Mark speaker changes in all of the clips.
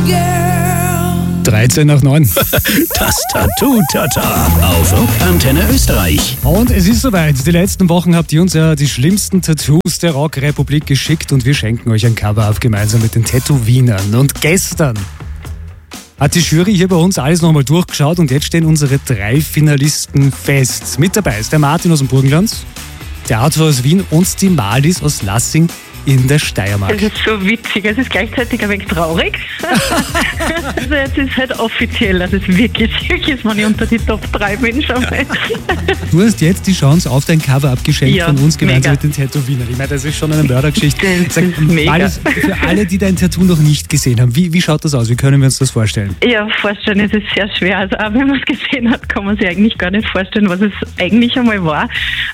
Speaker 1: 13 nach 9.
Speaker 2: Das Tattoo-Tata auf Rockantenne Österreich.
Speaker 1: Und es ist soweit. Die letzten Wochen habt ihr uns ja die schlimmsten Tattoos der Rockrepublik geschickt und wir schenken euch ein Cover-Up gemeinsam mit den Tätowinern. Und gestern hat die Jury hier bei uns alles nochmal durchgeschaut und jetzt stehen unsere 3 Finalisten fest. Mit dabei ist der Martin aus dem Burgenland, der Arthur aus Wien und die Marlies aus Lassing in der Steiermark.
Speaker 3: Es ist so witzig, es ist gleichzeitig ein wenig traurig. Also jetzt ist halt offiziell, dass es wirklich ist, wenn ich unter die Top 3 bin schon mal.
Speaker 1: Du hast jetzt die Chance auf dein Cover abgeschenkt
Speaker 3: Ja,
Speaker 1: von uns gemeinsam
Speaker 3: mega.
Speaker 1: mit den Tätowinern. Ich meine, das ist schon eine Mördergeschichte.
Speaker 3: Das ist mega.
Speaker 1: Marlies, für alle, die dein Tattoo noch nicht gesehen haben, wie schaut das aus? Wie können wir uns das vorstellen?
Speaker 3: Ja, vorstellen ist es sehr schwer. Also auch wenn man es gesehen hat, kann man sich eigentlich gar nicht vorstellen, was es eigentlich einmal war.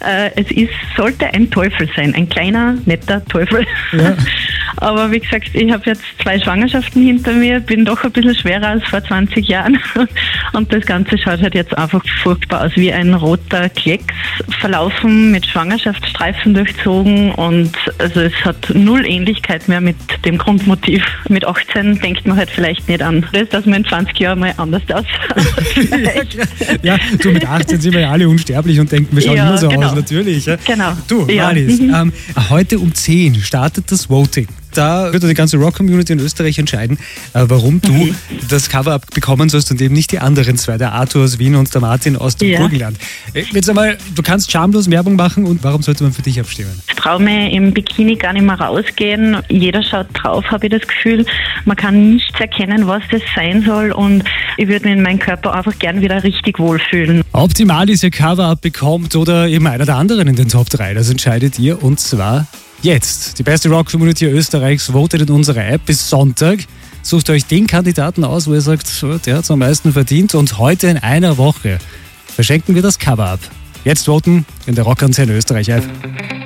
Speaker 3: Sollte ein Teufel sein, ein kleiner, netter Teufel.
Speaker 1: Ja.
Speaker 3: Aber wie gesagt, ich habe jetzt 2 Schwangerschaften hinter mir, bin doch ein bisschen schwerer als vor 20 Jahren und das Ganze schaut halt jetzt einfach furchtbar aus, wie ein roter Klecks verlaufen, mit Schwangerschaftsstreifen durchzogen und also es hat null Ähnlichkeit mehr mit dem Grundmotiv. Mit 18 denkt man halt vielleicht nicht an, dass man in 20 Jahren mal anders aussieht.
Speaker 1: Ja, du, mit 18 sind wir ja alle unsterblich und denken, wir schauen
Speaker 3: Ja,
Speaker 1: immer so
Speaker 3: genau.
Speaker 1: aus, natürlich. Ja.
Speaker 3: Genau.
Speaker 1: Du,
Speaker 3: Ja.
Speaker 1: Marlies, heute um 10 startet das Voting. Da wird die ganze Rock-Community in Österreich entscheiden, warum du das Cover-Up bekommen sollst und eben nicht die anderen 2, der Arthur aus Wien und der Martin aus dem Burgenland. Jetzt einmal, du kannst schamlos Werbung machen und warum sollte man für dich abstimmen?
Speaker 3: Ich traue mir im Bikini gar nicht mehr rausgehen. Jeder schaut drauf, habe ich das Gefühl. Man kann nichts erkennen, was das sein soll und ich würde mich in meinem Körper einfach gern wieder richtig wohlfühlen.
Speaker 1: Ob die Marlies ihr Cover-Up bekommt oder eben einer der anderen in den Top 3, das entscheidet ihr und zwar jetzt. Die beste Rock-Community Österreichs votet in unserer App bis Sonntag. Sucht euch den Kandidaten aus, wo ihr sagt, so, der hat es am meisten verdient und heute in einer Woche verschenken wir das Cover-Up. Jetzt voten in der Rockantenne Österreich App.